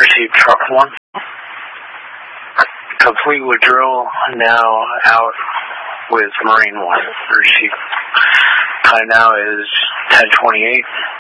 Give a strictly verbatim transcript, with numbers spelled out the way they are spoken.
Received truck one. Complete with drill, now out with Marine one. Received. Time now is ten twenty-eight.